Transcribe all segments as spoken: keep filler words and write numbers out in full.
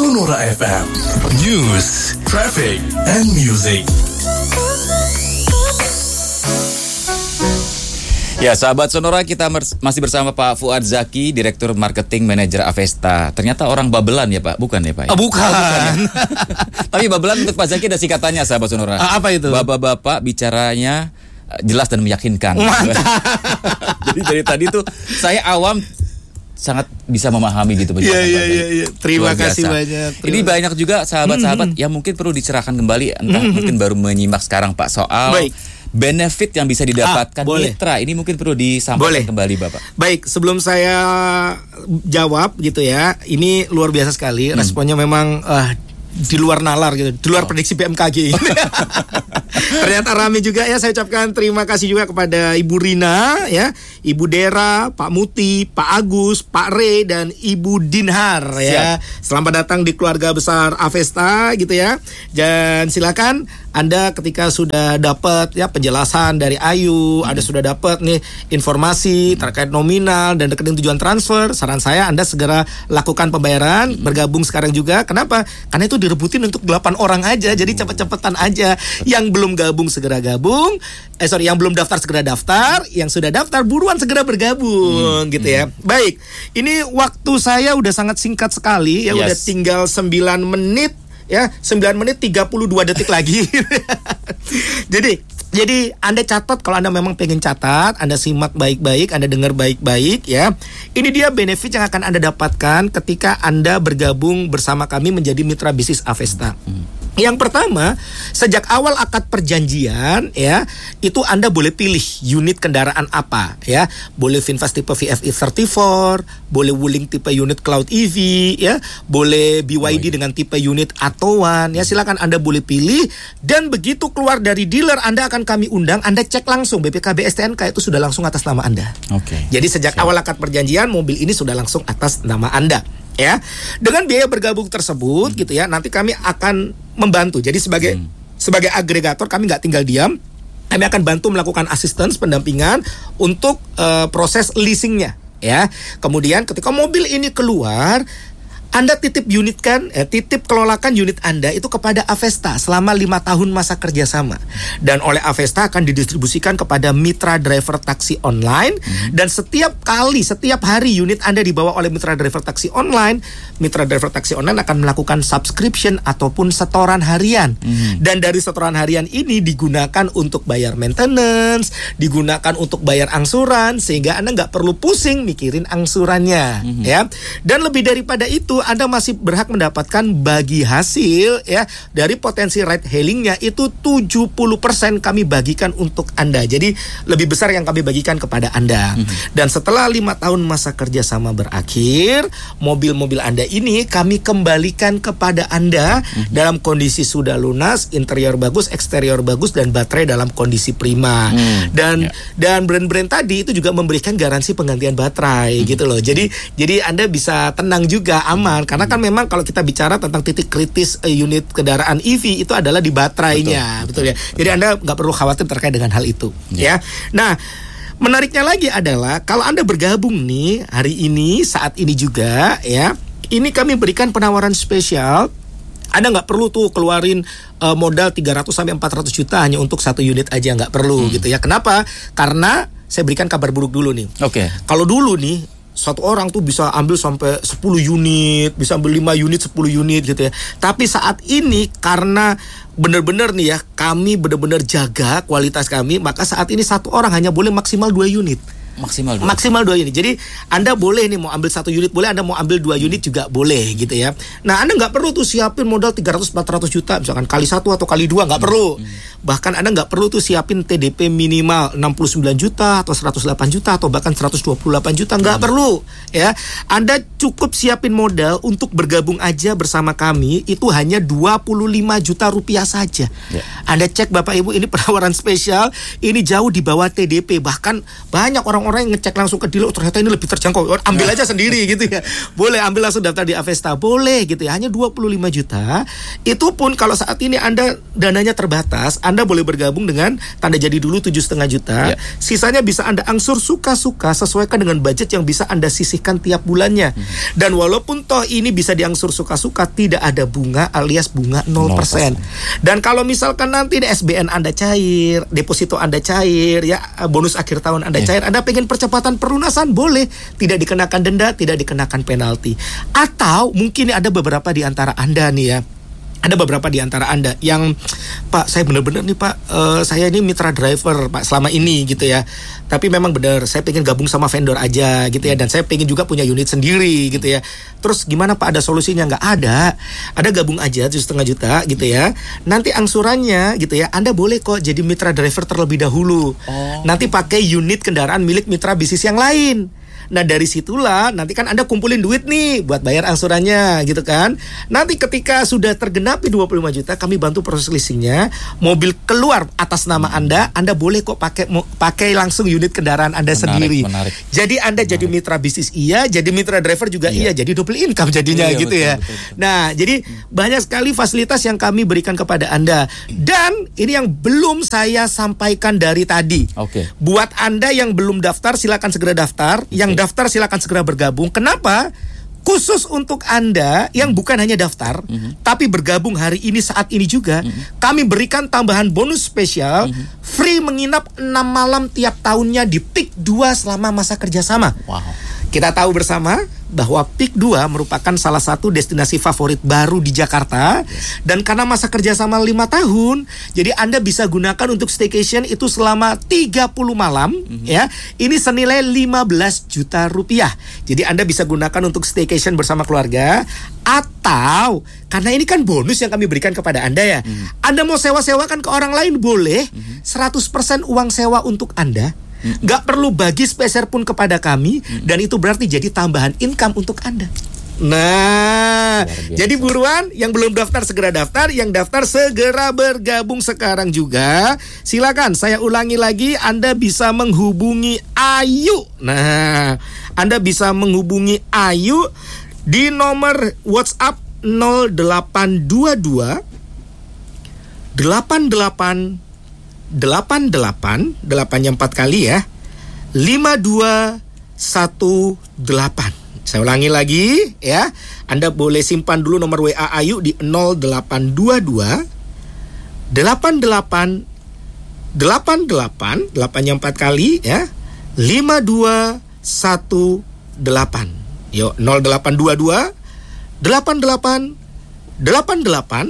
Sonora F M, News, Traffic, and Music. Ya, sahabat Sonora, kita masih bersama Pak Fuad Zaki, Direktur Marketing Manager Avesta. Ternyata orang babelan ya Pak, bukan ya Pak? Ya? Oh, bukan. Oh, bukan ya? Tapi babelan untuk Pak Zaki ada singkatannya, sahabat Sonora. Ah, apa itu? Bapak-bapak bicaranya jelas dan meyakinkan. Mantap. Jadi dari tadi tuh saya awam sangat bisa memahami gitu. Iya, iya, iya, iya. Terima kasih banyak. Terima. Ini banyak juga sahabat-sahabat mm-hmm. yang mungkin perlu dicerahkan kembali, entah mm-hmm. mungkin baru menyimak sekarang Pak soal Baik. benefit yang bisa didapatkan ah, mitra. Ini mungkin perlu disampaikan boleh. kembali Bapak. Baik, sebelum saya jawab gitu ya, ini luar biasa sekali. Hmm. Responnya memang uh, di luar nalar gitu, di luar oh. prediksi B M K G. Ternyata rame juga ya. Saya ucapkan terima kasih juga kepada Ibu Rina ya, Ibu Dera, Pak Muti, Pak Agus, Pak Re, dan Ibu Dinhar ya. Selamat datang di keluarga besar Avesta gitu ya. Dan silakan Anda ketika sudah dapat ya penjelasan dari Ayu, hmm. Anda sudah dapat nih informasi hmm. terkait nominal dan rekening tujuan transfer, saran saya Anda segera lakukan pembayaran, hmm. bergabung sekarang juga. Kenapa? Karena itu direbutin untuk delapan orang aja, jadi cepet-cepetan aja. Yang belum gabung segera gabung, eh sorry, yang belum daftar segera daftar, yang sudah daftar buruan segera bergabung, hmm. gitu ya. Baik, ini waktu saya udah sangat singkat sekali ya, yes. udah tinggal sembilan menit. Ya, sembilan menit tiga puluh dua detik lagi. Jadi, jadi Anda catat kalau Anda memang pengen catat, Anda simak baik-baik, Anda dengar baik-baik ya. Ini dia benefit yang akan Anda dapatkan ketika Anda bergabung bersama kami menjadi mitra bisnis Avesta. Hmm. Yang pertama, sejak awal akad perjanjian ya, itu Anda boleh pilih unit kendaraan apa ya. Boleh VinFast tipe V F I tiga puluh empat, boleh Wuling tipe unit Cloud E V ya, boleh B Y D oh, dengan tipe unit Attoan ya. Silakan Anda boleh pilih, dan begitu keluar dari dealer Anda akan kami undang, Anda cek langsung B P K B S T N K itu sudah langsung atas nama Anda. Oke. Okay. Jadi sejak Siap. awal akad perjanjian mobil ini sudah langsung atas nama Anda. Ya, dengan biaya bergabung tersebut, hmm. gitu ya, nanti kami akan membantu. Jadi sebagai hmm. sebagai agregator kami nggak tinggal diam, kami akan bantu melakukan assistance pendampingan untuk uh, proses leasingnya. Ya, kemudian ketika mobil ini keluar, Anda titip unit kan, eh, titip kelolakan unit Anda itu kepada Avesta selama lima tahun masa kerjasama. Dan oleh Avesta akan didistribusikan kepada mitra driver taksi online. Hmm. Dan setiap kali, setiap hari unit Anda dibawa oleh mitra driver taksi online, mitra driver taksi online akan melakukan subscription ataupun setoran harian. Hmm. Dan dari setoran harian ini digunakan untuk bayar maintenance, digunakan untuk bayar angsuran, sehingga Anda nggak perlu pusing mikirin angsurannya. Hmm. Ya. Dan lebih daripada itu, Anda masih berhak mendapatkan bagi hasil ya dari potensi ride hailingnya itu tujuh puluh persen kami bagikan untuk Anda. Jadi lebih besar yang kami bagikan kepada Anda. Mm-hmm. Dan setelah lima tahun masa kerjasama berakhir, mobil-mobil Anda ini kami kembalikan kepada Anda mm-hmm. dalam kondisi sudah lunas, interior bagus, eksterior bagus, dan baterai dalam kondisi prima. Mm-hmm. Dan yeah. dan brand-brand tadi itu juga memberikan garansi penggantian baterai mm-hmm. gitu loh. Jadi jadi Anda bisa tenang juga, aman. Karena kan memang kalau kita bicara tentang titik kritis uh, unit kendaraan E V itu adalah di baterainya, betul, betul, betul ya. Jadi Anda nggak perlu khawatir terkait dengan hal itu, yeah. ya. Nah, menariknya lagi adalah kalau Anda bergabung nih hari ini, saat ini juga, ya, ini kami berikan penawaran spesial. Anda nggak perlu tuh keluarin uh, modal tiga ratus sampai empat ratus juta hanya untuk satu unit aja, nggak perlu hmm. gitu ya. Kenapa? Karena saya berikan kabar buruk dulu nih. Oke. Okay. Kalau dulu nih satu orang tuh bisa ambil sampai sepuluh unit, bisa ambil lima unit, sepuluh unit gitu ya. Tapi saat ini karena benar-benar nih ya, kami benar-benar jaga kualitas kami, maka saat ini satu orang hanya boleh maksimal dua unit. Maksimal dua. Maksimal dua unit. Jadi Anda boleh nih mau ambil satu unit boleh, Anda mau ambil dua unit juga boleh gitu ya. Nah, Anda nggak perlu tuh siapin modal tiga ratus sampai empat ratus juta misalkan kali satu atau kali dua, nggak hmm. perlu. Hmm. Bahkan Anda nggak perlu tuh siapin T D P minimal enam puluh sembilan juta atau seratus delapan juta atau bahkan seratus dua puluh delapan juta, nggak hmm. perlu ya. Anda cukup siapin modal untuk bergabung aja bersama kami itu hanya dua puluh lima juta rupiah saja. Yeah. Anda cek Bapak Ibu, ini penawaran spesial, ini jauh di bawah T D P, bahkan banyak orang orang yang ngecek langsung ke dealer, oh, ternyata ini lebih terjangkau, ambil aja sendiri gitu ya. Boleh ambil langsung daftar di Avesta, boleh gitu ya. Hanya dua puluh lima juta. Itu pun kalau saat ini Anda dananya terbatas, Anda boleh bergabung dengan tanda jadi dulu tujuh setengah juta. Ya. Sisanya bisa Anda angsur suka-suka sesuaikan dengan budget yang bisa Anda sisihkan tiap bulannya. Hmm. Dan walaupun toh ini bisa diangsur suka-suka, tidak ada bunga alias bunga nol persen. Dan kalau misalkan nanti di S B N Anda cair, deposito Anda cair, ya bonus akhir tahun Anda cair, Anda pengen percepatan pelunasan, boleh, tidak dikenakan denda, tidak dikenakan penalti. Atau mungkin ada beberapa di antara Anda nih ya, ada beberapa di antara Anda yang, Pak, saya benar-benar nih Pak, uh, saya ini mitra driver Pak selama ini gitu ya. Tapi memang benar, saya pengen gabung sama vendor aja gitu ya. Dan saya pengen juga punya unit sendiri gitu ya. Terus gimana Pak, ada solusinya? Nggak ada. Ada, gabung aja tujuh setengah juta gitu ya. Nanti angsurannya gitu ya, Anda boleh kok jadi mitra driver terlebih dahulu. Oh. Nanti pakai unit kendaraan milik mitra bisnis yang lain. Nah dari situlah nanti kan Anda kumpulin duit nih buat bayar angsurannya gitu kan. Nanti ketika sudah tergenapi dua puluh lima juta, kami bantu proses leasingnya. Mobil keluar atas nama Anda, Anda boleh kok pakai pakai langsung unit kendaraan Anda menarik, sendiri. Menarik. Jadi Anda menarik. Jadi mitra bisnis iya, jadi mitra driver juga iya, iya. Jadi double income jadinya iya, gitu betul, ya. Betul, betul. Nah jadi banyak sekali fasilitas yang kami berikan kepada Anda. Dan ini yang belum saya sampaikan dari tadi. Oke. Okay. Buat Anda yang belum daftar, silakan segera daftar. Okay. Yang daftar silakan segera bergabung. Kenapa? Khusus untuk Anda yang bukan hanya daftar, mm-hmm. tapi bergabung hari ini saat ini juga, mm-hmm. kami berikan tambahan bonus spesial, mm-hmm. free menginap enam malam tiap tahunnya di Peak dua selama masa kerjasama. Wow. Kita tahu bersama bahwa Peak dua merupakan salah satu destinasi favorit baru di Jakarta. Yes. Dan karena masa kerjasama lima tahun, jadi Anda bisa gunakan untuk staycation itu selama tiga puluh malam, mm-hmm. ya. Ini senilai lima belas juta rupiah. Jadi Anda bisa gunakan untuk staycation bersama keluarga. Atau, karena ini kan bonus yang kami berikan kepada Anda ya, mm-hmm. Anda mau sewa-sewakan ke orang lain boleh, mm-hmm. seratus persen uang sewa untuk Anda. Gak perlu bagi sepeser pun kepada kami, hmm. dan itu berarti jadi tambahan income untuk Anda. Nah, jadi buruan, yang belum daftar segera daftar, yang daftar segera bergabung sekarang juga. Silakan, saya ulangi lagi, Anda bisa menghubungi Ayu. Nah, Anda bisa menghubungi Ayu di nomor WhatsApp nol delapan dua dua delapan delapan delapan delapan delapannya empat kali ya lima dua satu delapan. Saya ulangi lagi ya. Anda boleh simpan dulu nomor W A Ayu di nol delapan dua dua delapan delapan delapan delapan delapannya empat kali ya lima dua satu delapan. Yuk nol delapan dua dua delapan delapan delapan delapan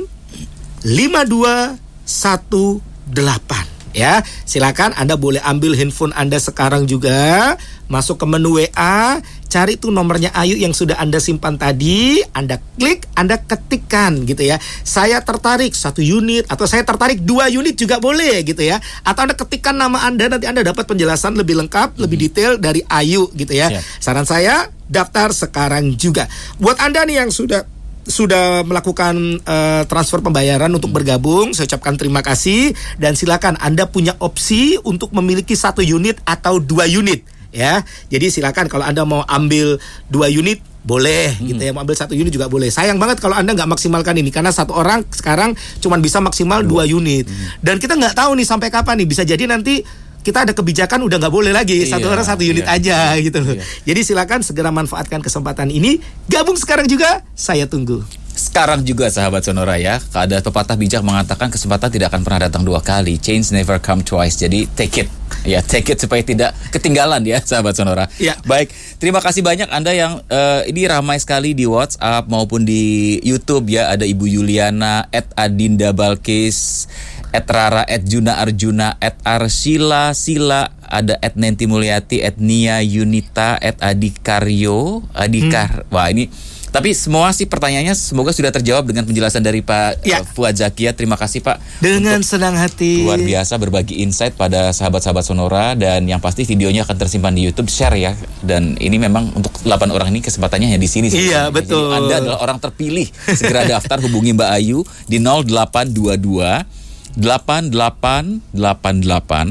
lima dua satu delapan. Ya, silakan Anda boleh ambil handphone Anda sekarang juga, masuk ke menu W A, cari tuh nomornya Ayu yang sudah Anda simpan tadi, Anda klik, Anda ketikkan gitu ya. Saya tertarik satu unit atau saya tertarik dua unit juga boleh gitu ya. Atau Anda ketikkan nama Anda, nanti Anda dapat penjelasan lebih lengkap, hmm. lebih detail dari Ayu gitu ya. Siap. Saran saya daftar sekarang juga. Buat Anda nih yang sudah sudah melakukan uh, transfer pembayaran untuk bergabung, saya ucapkan terima kasih dan silakan Anda punya opsi untuk memiliki satu unit atau dua unit ya. Jadi silakan kalau Anda mau ambil dua unit boleh hmm. gitu ya, mau ambil satu unit juga boleh. Sayang banget kalau Anda nggak maksimalkan ini karena satu orang sekarang cuma bisa maksimal dua unit hmm. dan kita nggak tahu nih sampai kapan nih, bisa jadi nanti kita ada kebijakan udah nggak boleh lagi iya, satu orang satu unit iya, aja iya, gitu loh. Iya. Jadi silakan segera manfaatkan kesempatan ini. Gabung sekarang juga, saya tunggu. Sekarang juga sahabat Sonora ya. Ada pepatah bijak mengatakan kesempatan tidak akan pernah datang dua kali. Change never come twice. Jadi take it. Ya, take it supaya tidak ketinggalan ya sahabat Sonora. Ya. Baik, terima kasih banyak Anda yang uh, ini ramai sekali di WhatsApp maupun di YouTube ya. Ada Ibu Yuliana, at Adinda Balkis, at Rara, at Juna Arjuna, at Arsila Sila, ada at Nenti Mulyati, at Nia Yunita, at Adi Karyo, Adikar. Hmm. Wah ini, tapi semua sih pertanyaannya semoga sudah terjawab dengan penjelasan dari Pak ya. uh, Fuad Zakia. Terima kasih Pak. Dengan senang hati. Luar biasa berbagi insight pada sahabat-sahabat Sonora, dan yang pasti videonya akan tersimpan di YouTube, share ya. Dan ini memang untuk delapan orang ini kesempatannya hanya di sini. Iya betul. Jadi Anda adalah orang terpilih. Segera daftar, hubungi Mbak Ayu di nol delapan dua dua delapan delapan delapan delapan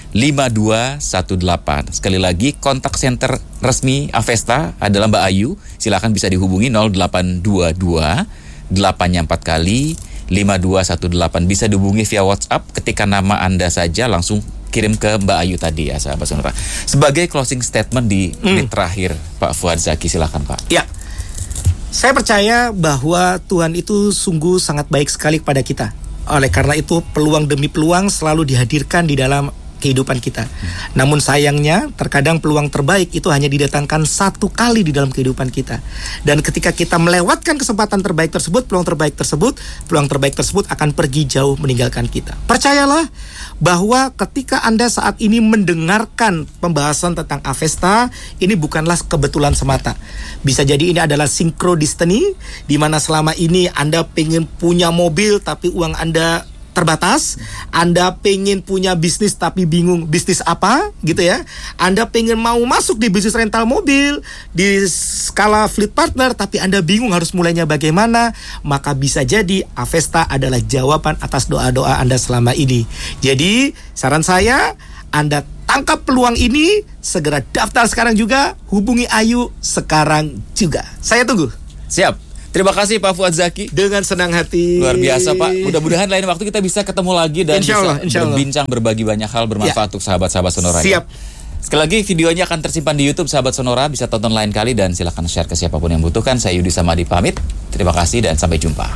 lima dua satu delapan. Sekali lagi, kontak center resmi Avesta adalah Mbak Ayu. Silakan bisa dihubungi nol delapan dua dua delapan empat kali lima dua satu delapan. Bisa dihubungi via WhatsApp, ketika nama Anda saja langsung kirim ke Mbak Ayu tadi ya sahabat Sonora. Sebagai closing statement di menit hmm. terakhir, Pak Fuad Zaki, silakan Pak. Ya, saya percaya bahwa Tuhan itu sungguh sangat baik sekali kepada kita. Oleh karena itu peluang demi peluang selalu dihadirkan di dalam kehidupan kita. Hmm. Namun sayangnya terkadang peluang terbaik itu hanya didatangkan satu kali di dalam kehidupan kita. Dan ketika kita melewatkan kesempatan terbaik tersebut, peluang terbaik tersebut, peluang terbaik tersebut akan pergi jauh meninggalkan kita. Percayalah bahwa ketika Anda saat ini mendengarkan pembahasan tentang Avesta, ini bukanlah kebetulan semata. Bisa jadi ini adalah synchrodestiny, di mana selama ini Anda pengen punya mobil tapi uang Anda terbatas. Anda pengen punya bisnis tapi bingung bisnis apa gitu ya. Anda pengen mau masuk di bisnis rental mobil di skala fleet partner tapi Anda bingung harus mulainya bagaimana. Maka bisa jadi Avesta adalah jawaban atas doa-doa Anda selama ini. Jadi saran saya, Anda tangkap peluang ini, segera daftar sekarang juga, hubungi Ayu sekarang juga. Saya tunggu. Siap. Terima kasih Pak Fuad Zaki. Dengan senang hati. Luar biasa Pak. Mudah-mudahan lain waktu kita bisa ketemu lagi dan insya Allah, bisa insya Allah. berbincang berbagi banyak hal bermanfaat ya. Untuk sahabat-sahabat Sonora. Siap. Ya. Sekali lagi videonya akan tersimpan di YouTube sahabat Sonora, bisa tonton lain kali dan silakan share ke siapapun yang butuhkan. Saya Yudi Samadi pamit. Terima kasih dan sampai jumpa.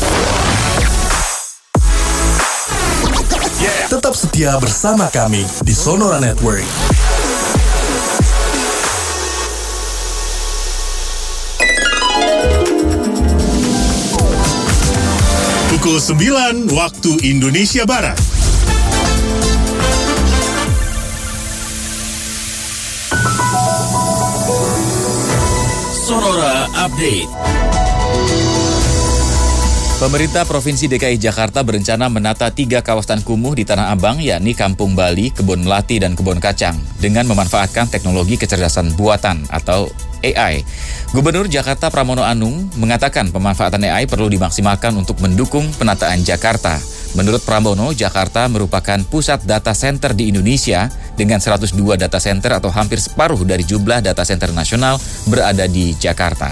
Yeah. Tetap setia bersama kami di Sonora Network. Pukul sembilan waktu Indonesia Barat. Sonora Update. Pemerintah Provinsi D K I Jakarta berencana menata tiga kawasan kumuh di Tanah Abang, yakni Kampung Bali, Kebun Melati, dan Kebun Kacang, dengan memanfaatkan teknologi kecerdasan buatan atau A I. Gubernur Jakarta Pramono Anung mengatakan pemanfaatan A I perlu dimaksimalkan untuk mendukung penataan Jakarta. Menurut Pramono, Jakarta merupakan pusat data center di Indonesia dengan seratus dua data center atau hampir separuh dari jumlah data center nasional berada di Jakarta.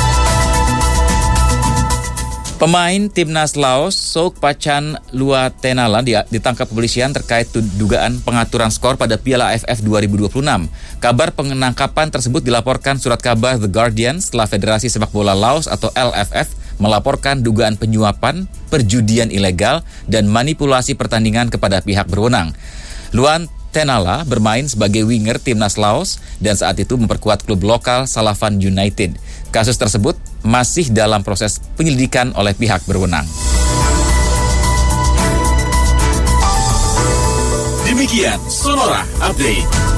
Pemain timnas Laos, Sok Pachan Luatenala ditangkap kepolisian terkait dugaan pengaturan skor pada Piala A F F dua ribu dua puluh enam. Kabar penangkapan tersebut dilaporkan surat kabar The Guardian setelah Federasi Sepak Bola Laos atau L F F melaporkan dugaan penyuapan, perjudian ilegal, dan manipulasi pertandingan kepada pihak berwenang. Luatenala bermain sebagai winger timnas Laos dan saat itu memperkuat klub lokal Salavan United. Kasus tersebut masih dalam proses penyelidikan oleh pihak berwenang. Demikian Sonora Update.